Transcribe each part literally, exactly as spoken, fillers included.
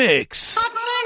mix.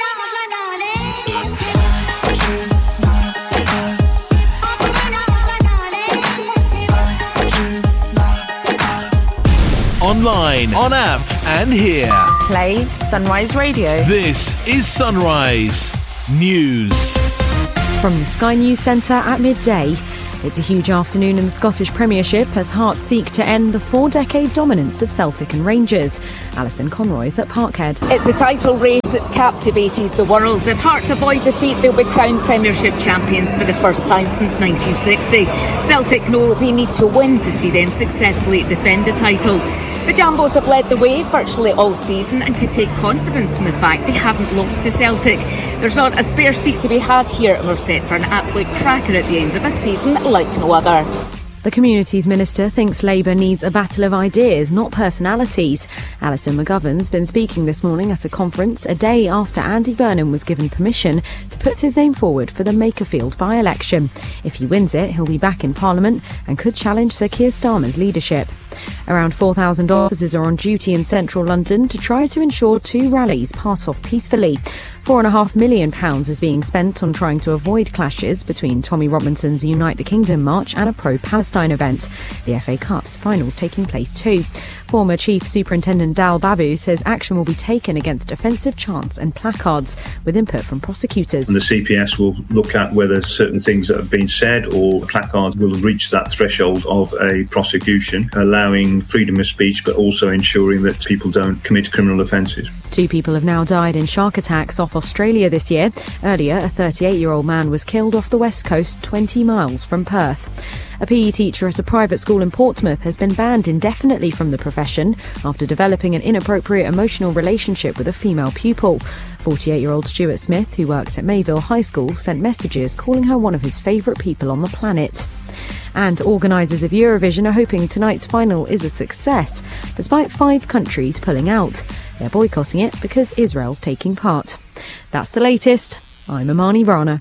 Online, on app, and here. Play Sunrise Radio. This is Sunrise News. From the Sky News Centre at midday. It's a huge afternoon in the Scottish Premiership as Hearts seek to end the four-decade dominance of Celtic and Rangers. Alison Conroy's at Parkhead. It's a title race that's captivated the world. If Hearts avoid defeat, they'll be crowned Premiership champions for the first time since nineteen sixty. Celtic know they need to win to see them successfully defend the title. The Jambos have led the way virtually all season and could take confidence in the fact they haven't lost to Celtic. There's not a spare seat to be had here, and we're set for an absolute cracker at the end of a season like no other. The Communities Minister thinks Labour needs a battle of ideas, not personalities. Alison McGovern's been speaking this morning at a conference a day after Andy Burnham was given permission to put his name forward for the Makerfield by-election. If he wins it, he'll be back in Parliament and could challenge Sir Keir Starmer's leadership. Around four thousand officers are on duty in central London to try to ensure two rallies pass off peacefully. Four and a half million pounds is being spent on trying to avoid clashes between Tommy Robinson's Unite the Kingdom march and a pro-Palestine event. The F A Cup's finals taking place too. Former Chief Superintendent Dal Babu says action will be taken against offensive chants and placards with input from prosecutors. And the C P S will look at whether certain things that have been said or placards will reach that threshold of a prosecution, allowing freedom of speech but also ensuring that people don't commit criminal offences. Two people have now died in shark attacks off Australia this year. Earlier, a thirty-eight-year-old man was killed off the west coast, twenty miles from Perth. A P E teacher at a private school in Portsmouth has been banned indefinitely from the profession after developing an inappropriate emotional relationship with a female pupil. forty-eight-year-old Stuart Smith, who worked at Mayville High School, sent messages calling her one of his favourite people on the planet. And organisers of Eurovision are hoping tonight's final is a success, despite five countries pulling out. They're boycotting it because Israel's taking part. That's the latest. I'm Amani Rana.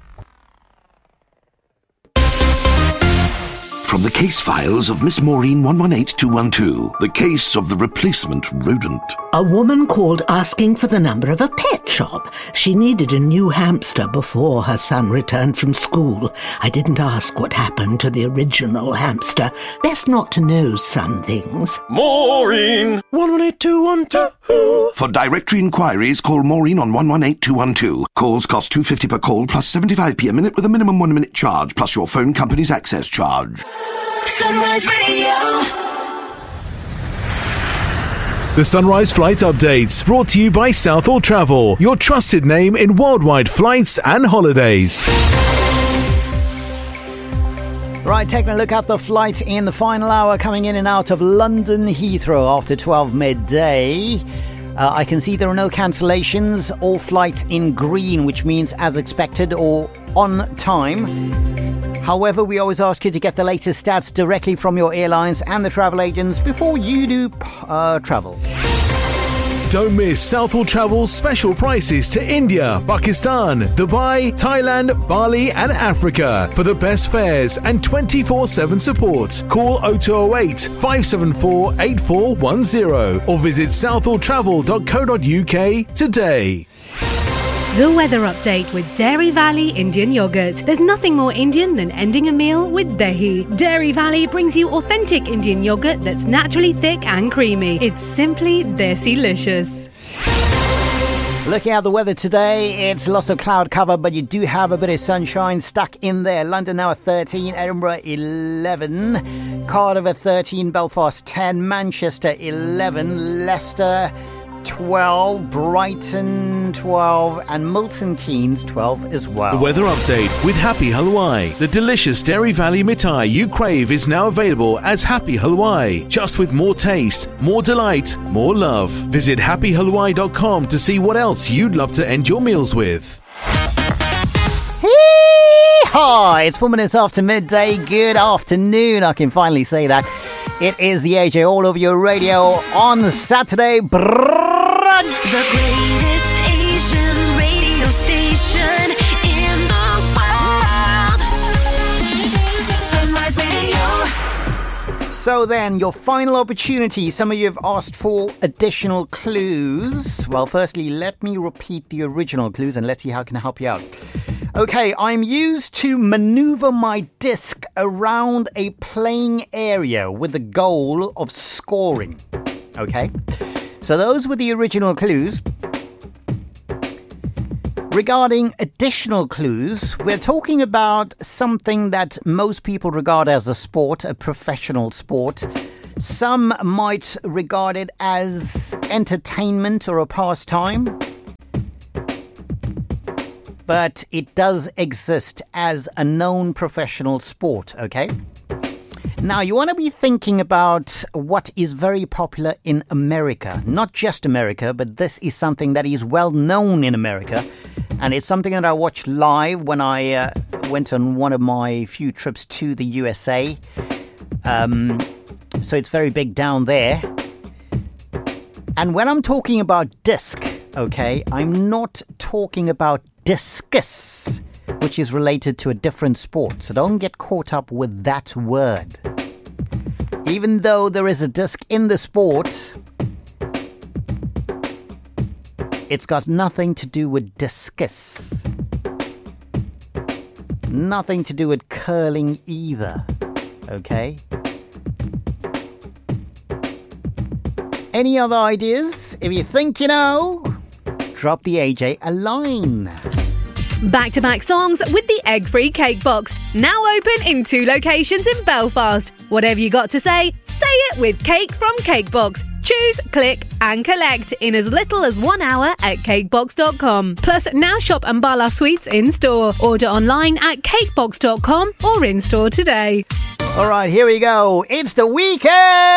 From the case files of Miss Maureen one one eight two one two, the case of the replacement rodent. A woman called asking for the number of a pet shop. She needed a new hamster before her son returned from school. I didn't ask what happened to the original hamster. Best not to know some things. Maureen one one eight two one two. For directory inquiries, call Maureen on one one eight two one two. Calls cost two pounds fifty per call plus seventy-five p a minute with a minimum one minute charge plus your phone company's access charge. Sunrise Radio. The Sunrise Flight Updates, brought to you by Southall Travel, your trusted name in worldwide flights and holidays. Right, taking a look at the flight in the final hour coming in and out of London Heathrow after twelve midday. Uh, I can see there are no cancellations, all flights in green, which means as expected or on time. However, we always ask you to get the latest stats directly from your airlines and the travel agents before you do uh, travel. Don't miss Southall Travel's special prices to India, Pakistan, Dubai, Thailand, Bali and Africa for the best fares and twenty-four seven support. Call oh two oh eight, five seven four, eight four one oh or visit southall travel dot co dot uk today. The weather update with Dairy Valley Indian Yogurt. There's nothing more Indian than ending a meal with dahi. Dairy Valley brings you authentic Indian yogurt that's naturally thick and creamy. It's simply desi-licious. Looking at the weather today, it's lots of cloud cover, but you do have a bit of sunshine stuck in there. London now at thirteen, Edinburgh eleven, Cardiff at thirteen, Belfast ten, Manchester eleven, Leicester twelve, Brighton twelve and Milton Keynes twelve as well. The weather update with Happy Halwai. The delicious Dairy Valley mithai you crave is now available as Happy Halwai, just with more taste, more delight, more love. Visit happy halwai dot com to see what else you'd love to end your meals with. Hee-haw! It's four minutes after midday. Good afternoon. I can finally say that. It is the A J all over your radio on Saturday brunch. The greatest Asian radio station in the world. Sunrise Radio. So then, your final opportunity. Some of you have asked for additional clues. Well, firstly, let me repeat the original clues and let's see how I can help you out. Okay, I'm used to maneuver my disc around a playing area with the goal of scoring. Okay, so those were the original clues. Regarding additional clues, we're talking about something that most people regard as a sport, a professional sport. Some might regard it as entertainment or a pastime. But it does exist as a known professional sport, okay? Now, you want to be thinking about what is very popular in America. Not just America, but this is something that is well known in America. And it's something that I watched live when I uh, went on one of my few trips to the U S A. Um, so it's very big down there. And when I'm talking about disc, okay, I'm not talking about discus, which is related to a different sport. So don't get caught up with that word. Even though there is a disc in the sport, it's got nothing to do with discus. Nothing to do with curling either. Okay? Any other ideas? If you think you know, drop the A J a line. Back-to-back songs with the egg-free cake box. Now open in two locations in Belfast. Whatever you got to say, say it with Cake from Cakebox. Choose, click and collect in as little as one hour at cakebox dot com. Plus, now shop Ambala Sweets in-store. Order online at cakebox dot com or in-store today. All right, here we go. It's the weekend!